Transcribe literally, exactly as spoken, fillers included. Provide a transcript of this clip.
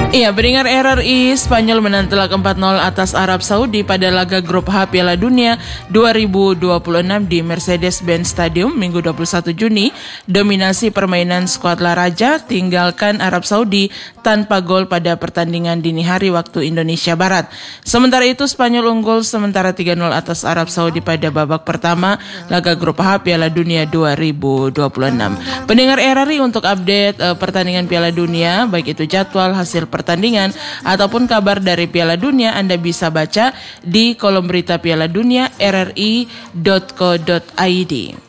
Iya, pendengar R R I, Spanyol menang telak empat nol atas Arab Saudi pada laga grup H Piala Dunia dua ribu dua puluh enam di Mercedes-Benz Stadium Minggu dua puluh satu Juni. Dominasi permainan skuad La Raja tinggalkan Arab Saudi tanpa gol pada pertandingan dini hari waktu Indonesia Barat. Sementara itu Spanyol unggul sementara tiga nol atas Arab Saudi pada babak pertama laga grup H Piala Dunia dua ribu dua puluh enam. Pendengar R R I, untuk update uh, pertandingan Piala Dunia, baik itu jadwal, hasil pertandingan ataupun kabar dari Piala Dunia, Anda bisa baca di kolom berita Piala Dunia r r i dot co dot i d.